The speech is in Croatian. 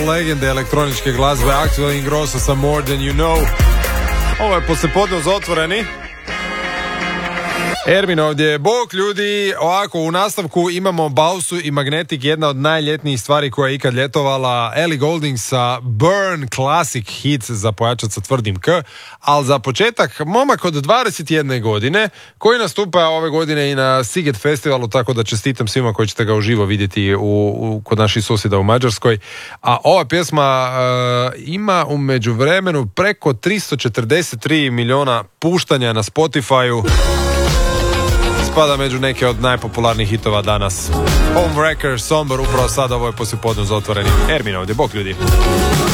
legende elektroničke glazbe Axwell Ingrosso sa More Than You Know. Ovo je poslijepodne uz Otvoreni. Ermin ovdje, bok ljudi, ovako u nastavku imamo Bausu i Magnetic, jedna od najljetnijih stvari koja je ikad ljetovala, Ellie Goulding sa Burn, classic hit za pojačat sa tvrdim K, ali za početak momak od 21 godine koji nastupa ove godine i na Siget festivalu, tako da čestitam svima koji ćete ga uživo vidjeti kod naših susjeda u Mađarskoj, a ova pjesma ima u međuvremenu preko 343 milijuna puštanja na Spotify-u. Spada među neke od najpopularnijih hitova danas. Homewrecker, Somber, upravo sad ovo je poslijepodne uz Otvoreni. Ermin ovdje, bok ljudi.